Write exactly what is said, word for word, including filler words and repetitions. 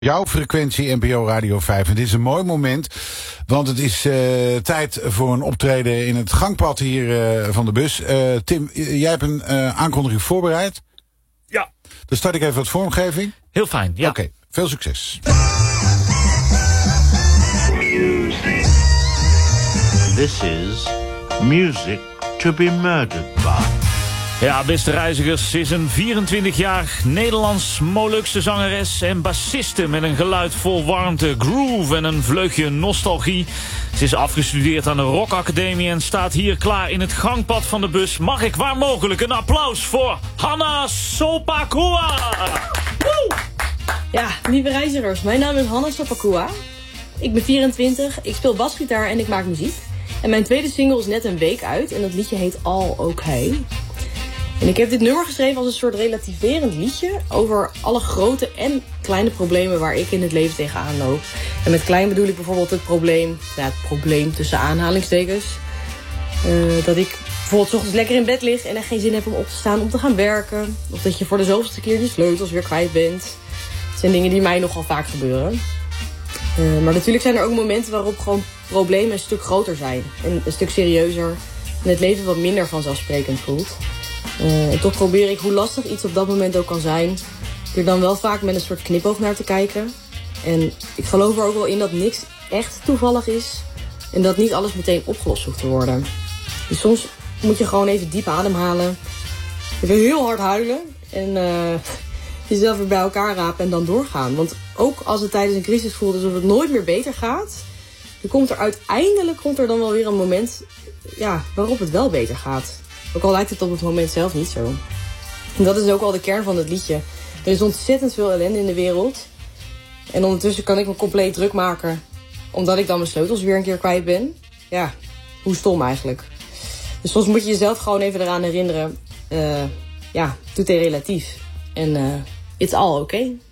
Jouw frequentie N P O Radio vijf. En dit is een mooi moment, want het is uh, tijd voor een optreden in het gangpad hier uh, van de bus. Uh, Tim, jij hebt een uh, aankondiging voorbereid. Ja. Dan start ik even wat vormgeving. Heel fijn, ja. Oké, okay, veel succes. This is music to be murdered by. Ja, beste reizigers, ze is een vierentwintigjarig Nederlands-Molukse zangeres en bassiste met een geluid vol warmte, groove en een vleugje nostalgie. Ze is afgestudeerd aan de Rock Academie en staat hier klaar in het gangpad van de bus. Mag ik waar mogelijk een applaus voor Hanna Sopakua! Woe! Ja, lieve reizigers, mijn naam is Hanna Sopakua. Ik ben vierentwintig, ik speel basgitaar en ik maak muziek. En mijn tweede single is net een week uit en dat liedje heet All Okay. En ik heb dit nummer geschreven als een soort relativerend liedje over alle grote en kleine problemen waar ik in het leven tegenaan loop. En met klein bedoel ik bijvoorbeeld het probleem, ja, het probleem tussen aanhalingstekens. Uh, dat ik bijvoorbeeld 's ochtends lekker in bed lig en er geen zin heb om op te staan om te gaan werken. Of dat je voor de zoveelste keer je sleutels weer kwijt bent. Het zijn dingen die mij nogal vaak gebeuren. Uh, maar natuurlijk zijn er ook momenten waarop gewoon problemen een stuk groter zijn. En een stuk serieuzer. En het leven wat minder vanzelfsprekend voelt. Uh, en toch probeer ik, hoe lastig iets op dat moment ook kan zijn, er dan wel vaak met een soort knipoog naar te kijken. En ik geloof er ook wel in dat niks echt toevallig is. En dat niet alles meteen opgelost hoeft te worden. Dus soms moet je gewoon even diep ademhalen. Even heel hard huilen. En uh, jezelf weer bij elkaar rapen en dan doorgaan. Want ook als het tijdens een crisis voelt alsof het nooit meer beter gaat, dan komt er uiteindelijk komt er dan wel weer een moment, ja, waarop het wel beter gaat. Ook al lijkt het op het moment zelf niet zo. En dat is ook wel de kern van het liedje. Er is ontzettend veel ellende in de wereld. En ondertussen kan ik me compleet druk maken, omdat ik dan mijn sleutels weer een keer kwijt ben. Ja, hoe stom eigenlijk. Dus soms moet je jezelf gewoon even eraan herinneren. Uh, ja, doet het relatief. En uh, it's all okay.